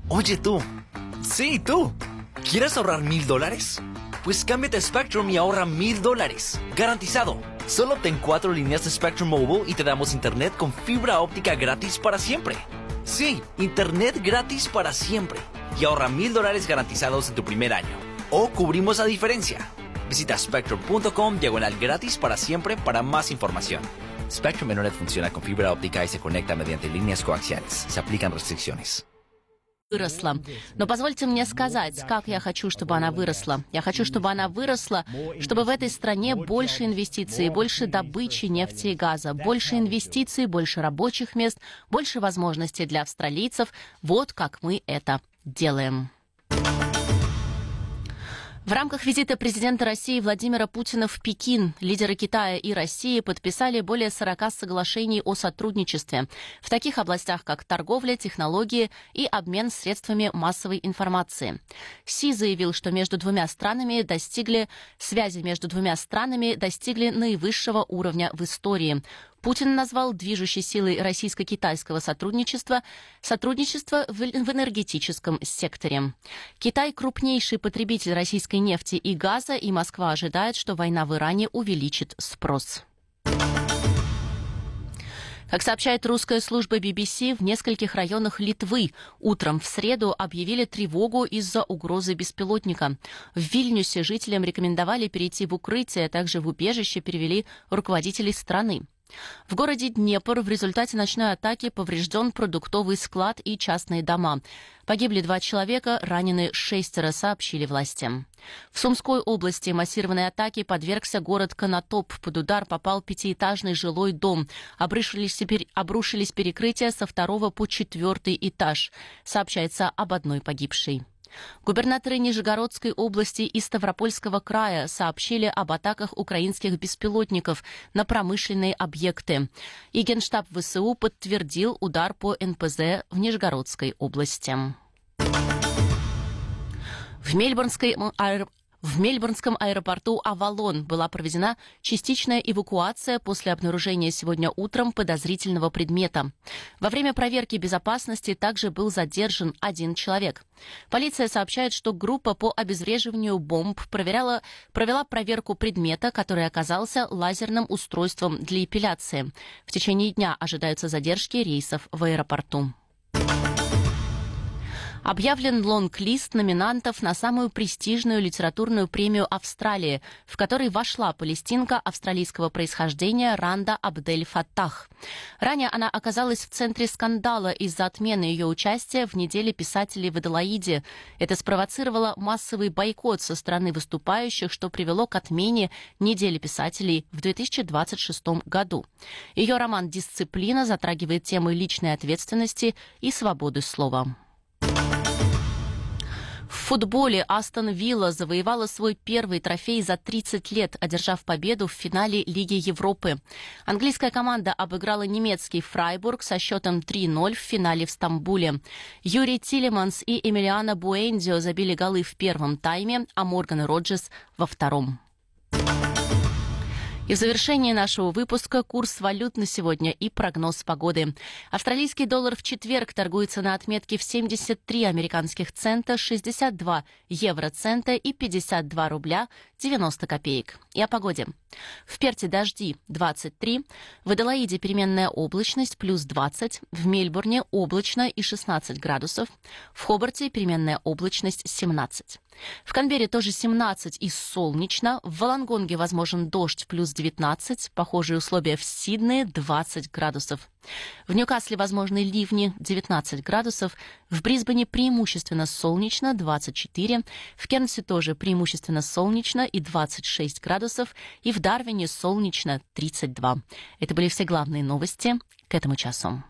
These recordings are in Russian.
Oye tú. Sí, tú. ¿Quieres ahorrar $1000? Pues cámbiate a Spectrum y ahorra $1000. Garantizado. Solo obtén 4 líneas de Spectrum Mobile y te damos internet con fibra óptica gratis para siempre. Sí, internet gratis para siempre. Y ahorra $1000 garantizados en tu primer año. O cubrimos la diferencia. Visita spectrum.com/gratis para siempre para más información. Spectrum Internet funciona con fibra óptica y se conecta mediante líneas coaxiales. Se aplican restricciones. Выросла. Но позвольте мне сказать, как я хочу, чтобы она выросла. Я хочу, чтобы она выросла, чтобы в этой стране больше инвестиций, больше добычи нефти и газа, больше инвестиций, больше рабочих мест, больше возможностей для австралийцев. Вот как мы это делаем. В рамках визита президента России Владимира Путина в Пекин лидеры Китая и России подписали более 40 соглашений о сотрудничестве в таких областях, как торговля, технологии и обмен средствами массовой информации. Си заявил, что связи между двумя странами достигли наивысшего уровня в истории. Путин назвал движущей силой российско-китайского сотрудничества в энергетическом секторе. Китай – крупнейший потребитель российской нефти и газа, и Москва ожидает, что война в Иране увеличит спрос. Как сообщает русская служба BBC, в нескольких районах Литвы утром в среду объявили тревогу из-за угрозы беспилотника. В Вильнюсе жителям рекомендовали перейти в укрытие, а также в убежище перевели руководителей страны. В городе Днепр в результате ночной атаки поврежден продуктовый склад и частные дома. Погибли 2 человека, ранены 6, сообщили власти. В Сумской области массированной атаке подвергся город Конотоп. Под удар попал 5-этажный жилой дом. Обрушились перекрытия со 2 по 4 этаж. Сообщается об одной погибшей. Губернаторы Нижегородской области и Ставропольского края сообщили об атаках украинских беспилотников на промышленные объекты. И Генштаб ВСУ подтвердил удар по НПЗ в Нижегородской области. В Мельбурнском аэропорту Авалон была проведена частичная эвакуация после обнаружения сегодня утром подозрительного предмета. Во время проверки безопасности также был задержан 1 человек. Полиция сообщает, что группа по обезвреживанию бомб провела проверку предмета, который оказался лазерным устройством для эпиляции. В течение дня ожидаются задержки рейсов в аэропорту. Объявлен лонг-лист номинантов на самую престижную литературную премию Австралии, в которой вошла палестинка австралийского происхождения Ранда Абдель-Фаттах. Ранее она оказалась в центре скандала из-за отмены ее участия в неделе писателей в Аделаиде. Это спровоцировало массовый бойкот со стороны выступающих, что привело к отмене недели писателей в 2026 году. Ее роман «Дисциплина» затрагивает темы личной ответственности и свободы слова. В футболе Астон Вилла завоевала свой первый трофей за 30 лет, одержав победу в финале Лиги Европы. Английская команда обыграла немецкий Фрайбург со счетом 3-0 в финале в Стамбуле. Юрий Тилеманс и Эмилиано Буэндио забили голы в первом тайме, а Морган Роджерс во втором. И в завершении нашего выпуска курс валют на сегодня и прогноз погоды. Австралийский доллар в четверг торгуется на отметке в 73 американских цента, 62 евроцента и 52 рубля 90 копеек. И о погоде. В Перте дожди 23, в Аделаиде переменная облачность плюс 20, в Мельбурне облачно и 16 градусов, в Хобарте переменная облачность 17. В Канберре тоже 17 и солнечно, в Волонгонге возможен дождь плюс 19, похожие условия в Сиднее 20 градусов. В Ньюкасле возможны ливни 19 градусов, в Брисбене преимущественно солнечно 24, в Кернсе тоже преимущественно солнечно и 26 градусов, и в Дарвине солнечно 32. Это были все главные новости к этому часу.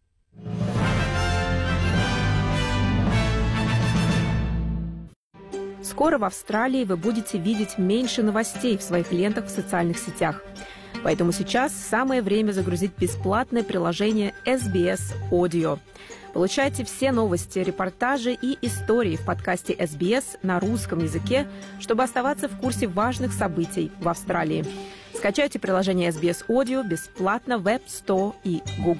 Скоро в Австралии вы будете видеть меньше новостей в своих лентах в социальных сетях. Поэтому сейчас самое время загрузить бесплатное приложение SBS Audio. Получайте все новости, репортажи и истории в подкасте SBS на русском языке, чтобы оставаться в курсе важных событий в Австралии. Скачайте приложение SBS Audio бесплатно в App Store и Google